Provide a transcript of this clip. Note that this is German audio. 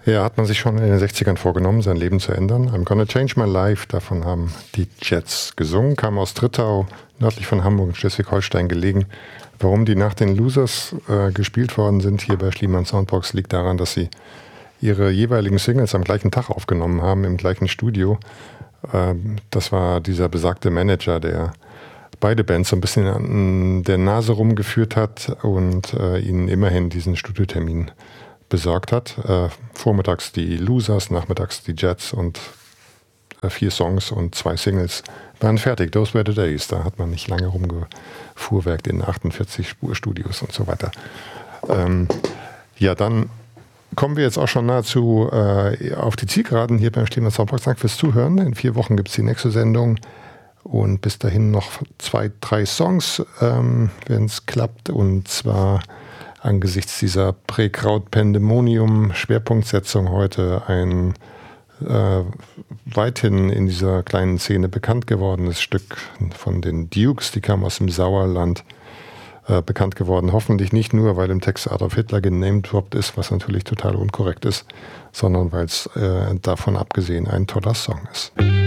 Ja, hat man sich schon in den 60ern vorgenommen, sein Leben zu ändern. I'm Gonna Change My Life, davon haben die Jets gesungen, kam aus Trittau, nördlich von Hamburg in Schleswig-Holstein gelegen. Warum die nach den Losers gespielt worden sind hier bei Schliemann Soundbox, liegt daran, dass sie ihre jeweiligen Singles am gleichen Tag aufgenommen haben, im gleichen Studio. Das war dieser besagte Manager, der beide Bands so ein bisschen an der Nase rumgeführt hat und ihnen immerhin diesen Studiotermin besorgt hat. Vormittags die Losers, nachmittags die Jets und 4 Songs und 2 Singles waren fertig. Those were the days. Da hat man nicht lange rumgefuhrwerkt in 48 Spurstudios und so weiter. Ja, dann kommen wir jetzt auch schon nahezu auf die Zielgeraden hier beim Schliemann Soundbox. Danke fürs Zuhören. In 4 Wochen gibt es die nächste Sendung. Und bis dahin noch 2, 3 Songs, wenn es klappt. Und zwar angesichts dieser Prä-Kraut-Pandemonium-Schwerpunktsetzung heute ein weithin in dieser kleinen Szene bekannt gewordenes Stück von den Dukes, die kam aus dem Sauerland, bekannt geworden. Hoffentlich nicht nur, weil im Text Adolf Hitler genamedroppt ist, was natürlich total unkorrekt ist, sondern weil es davon abgesehen ein toller Song ist.